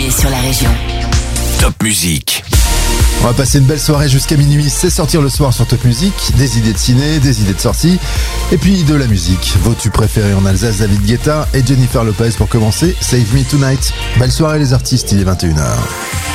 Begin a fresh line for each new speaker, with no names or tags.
ciné sur la région.
Top Musique.
On va passer une belle soirée jusqu'à minuit, c'est sortir le soir sur Top Musique, des idées de ciné, des idées de sortie, et puis de la musique. Vos tubes préférés en Alsace, David Guetta et Jennifer Lopez pour commencer, Save Me Tonight. Belle soirée les artistes, il est 21h.